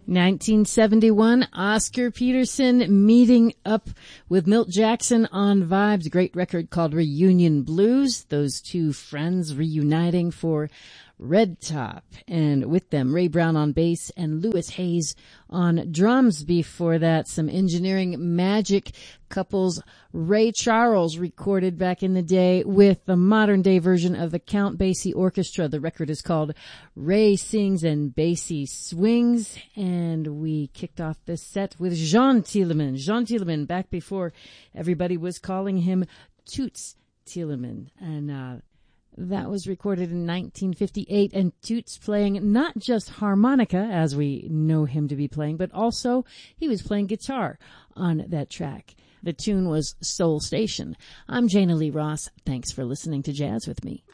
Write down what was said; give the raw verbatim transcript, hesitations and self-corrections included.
nineteen seventy-one, Oscar Peterson meeting up with Milt Jackson on Vibes, a great record called Reunion Blues. Those two friends reuniting for Red Top, and with them Ray Brown on bass and Louis Hayes on drums. Before that, some engineering magic couples. Ray Charles recorded back in the day with the modern day version of the Count Basie Orchestra. The record is called Ray Sings and Basie Swings, and we kicked off this set with Jean Thielemann. Jean Thielemann, back before everybody was calling him Toots Thielemann, and uh that was recorded in nineteen fifty-eight, and Toots playing not just harmonica, as we know him to be playing, but also he was playing guitar on that track. The tune was Soul Station. I'm Jana Lee Ross. Thanks for listening to Jazz with me.